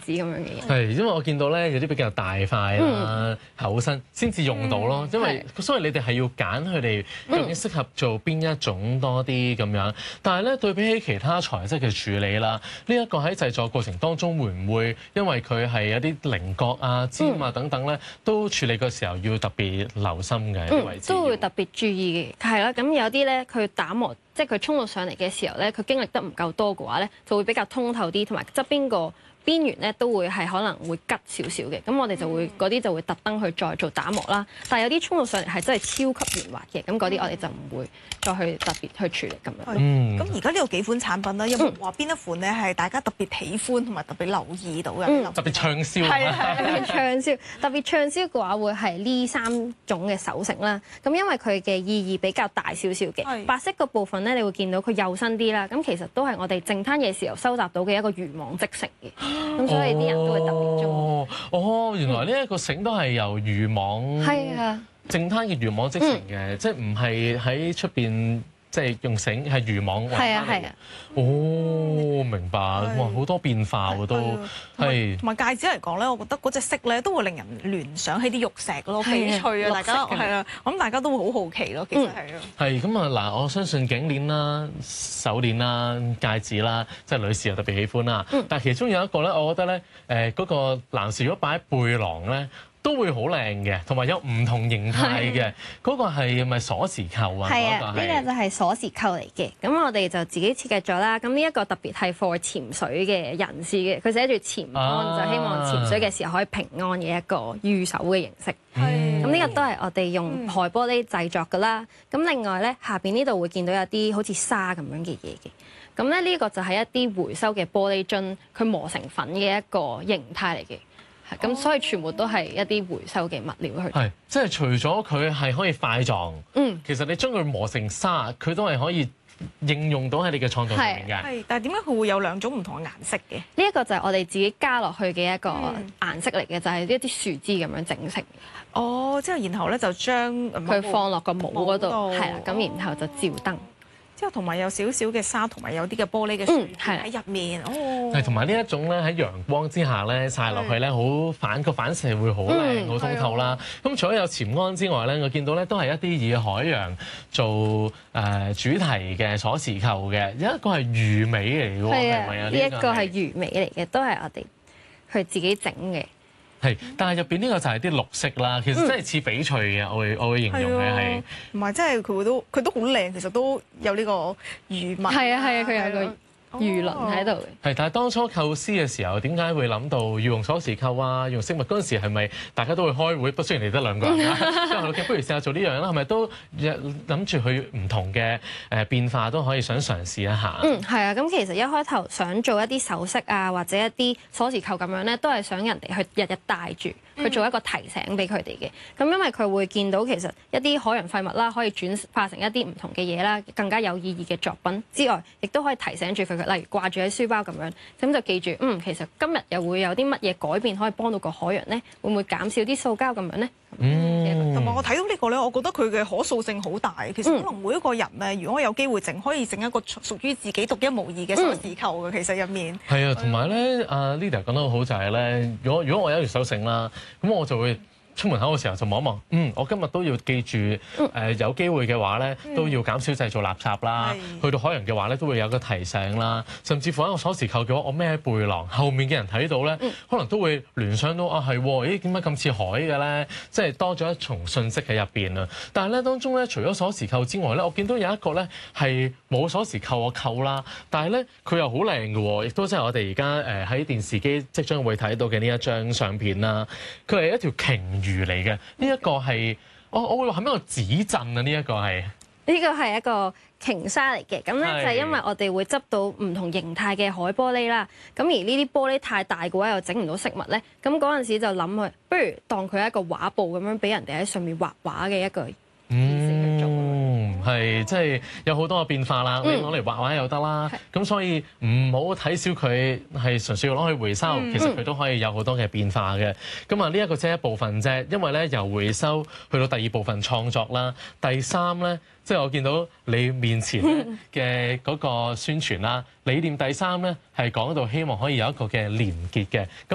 子咁樣嘅嘢。 係，因為我見到咧有啲比較大塊啦、厚身先至用到咯，因為所以你哋係要揀佢哋究竟適合做邊一種多啲咁樣。但係咧對比起其他材質嘅處理啦，呢一個喺製作過程當中會唔會因為佢係有啲棱角啊、尖啊等等咧，都處理嘅時候要特別留心嘅啲位置？ 都會特別注意嘅，係啦。咁有啲咧佢打磨，即係佢衝到上嚟嘅時候咧，佢經歷得唔夠多嘅話咧，就會比較通透啲，同埋側邊個邊緣咧都會係可能會吉少少嘅，咁我哋就會嗰啲就會特登去再做打磨啦。但係有啲衝到上嚟係真係超級圓滑嘅，咁嗰啲我哋就唔會再去特別去處理咁樣。 咁而家呢度幾款產品咧，有冇話邊一款咧係大家特別喜歡同埋特別留意到嘅？ 特別暢銷係特別暢銷嘅話，會係呢3種嘅手繩啦。咁因為佢嘅意義比較大少少嘅，白色個部分咧，你會見到佢幼身啲啦。咁其實都係我哋淨灘嘅時候收集到嘅一個漁網織成嘅。咁所以啲人都會特別中意。 原來呢一個繩都係由漁網，淨灘嘅漁網織成嘅，即係唔係喺出邊即係用繩，係漁網圍翻嚟。明白。哇，好多變化喎都係。 同埋戒指嚟講咧，我覺得嗰隻色咧都會令人聯想起啲玉石咯，翡翠啊，大家係啊，我諗大家都會好好奇咯，其實係啊。 係咁啊嗱，我相信頸鏈啦、手鏈啦、戒指啦，即係女士又特別喜歡啦。但係其中有一個咧，我覺得咧，嗰個男士如果擺喺背囊咧，都會好靚嘅，同埋有唔同形態嘅。嗰個係咪鎖匙扣啊？ 係啊，呢個就係鎖匙扣嚟嘅。咁我哋就自己設計咗啦。咁呢一個特別係 for 潛水嘅人士嘅，佢寫住潛安，就希望潛水嘅時候可以平安嘅一個御守嘅形式。咁呢個都係我哋用海玻璃製作㗎啦。咁另外咧，下邊呢度會見到有啲好似沙咁樣嘅嘢嘅。咁咧呢個就係一啲回收嘅玻璃樽，佢磨成粉嘅一個形態嚟嘅。咁所以全部都係一啲回收嘅物料去。 係，即係除咗佢係可以塊狀，其實你將佢磨成沙，佢都係可以應用到喺你嘅創作上面嘅。 係，但係點解佢會有2種唔同嘅顏色嘅？ 呢一個就係我哋自己加落去嘅一個顏色嚟嘅，就係一啲樹枝咁樣整成。 之後然後咧就將佢放落個帽嗰度，係啦，咁然後就照燈。 之後同埋有少少嘅沙，同埋有啲嘅玻璃嘅樹喺入面。 係同埋呢一種咧喺陽光之下咧曬落去咧，好反射會好靚、好通透啦。咁除咗有潛安之外咧，我見到咧都係一啲以海洋做主題嘅鎖匙扣嘅，有一個係魚尾嚟嘅喎，係咪啊？ 呢一個係魚尾嚟嘅，都係我哋去自己整嘅。 係，但係入邊呢個就係啲綠色啦，其實真係似翡翠嘅，我會形容嘅係。 唔係，即係佢都好靚，其實都有呢個魚紋。 係啊，佢有個魚鱗喺度嘅。 係，但係當初構思嘅時候，點解會諗到要用鎖匙扣啊？用飾物嗰陣時係咪大家都會開會？不雖然你得2個人啦，之後不如試下做呢樣啦，係咪都諗住去唔同嘅變化都可以想嘗試一下？ 係啊，咁其實一開頭想做一啲首飾啊，或者一啲鎖匙扣咁樣咧，都係想人哋去日日戴住。去做一個提醒俾佢哋嘅，咁因為佢會見到其實一啲海洋廢物啦，可以轉化成一啲唔同嘅嘢啦，更加有意義嘅作品之外，亦都可以提醒住佢，例如掛住喺書包咁樣，咁就記住，其實今日又會有啲乜嘢改變可以幫到個海洋咧？會唔會減少啲塑膠咁樣咧？ 同埋我睇到呢個咧，我覺得佢嘅可塑性好大。其實可能每一個人咧，如果有機會可以整一個屬於自己獨一無二嘅鎖匙扣嘅，其實入面係啊，同埋咧，阿 Lydia 講得好就係咧，如果我有一條手繩啦，咁我就會出門口嘅時候就望一望，我今日都要記住，有機會嘅話咧，都要減少製造垃圾啦。去到海洋嘅話咧，都會有個提醒啦。甚至乎一個鎖匙扣嘅話，我孭喺背囊，後面嘅人睇到咧，可能都會聯想到係喎，點解咁似海嘅咧？即係多咗一重信息喺入邊啊！但係咧，當中咧，除咗鎖匙扣之外咧，我見到有一個咧係冇鎖匙扣嘅扣啦，但係咧佢又好靚嘅喎，亦都即係我哋而家喺電視機即將會睇到嘅呢一張相片啦。佢係一條鯨魚嚟嘅，呢一個係我會話係咪一個指鎮啊？呢一個係一個鯨鯊嚟嘅，咁咧就係因為我哋會執到唔同形態嘅海玻璃啦，咁而呢啲玻璃太大嘅話又整唔到飾物咧，咁嗰陣時就諗佢，不如當佢係一個畫布咁樣，俾人哋喺上面畫畫嘅一個意思去做。 係即係有好多嘅變化啦，你攞嚟畫畫又得啦，咁所以唔好睇小佢係純粹要攞去回收，其實佢都可以有好多嘅變化嘅。咁啊呢一個只係一部分啫，因為咧由回收去到第2部分創作啦，第3咧即係我見到你面前嘅嗰個宣傳啦，理念第3咧係講到希望可以有一個嘅連結嘅。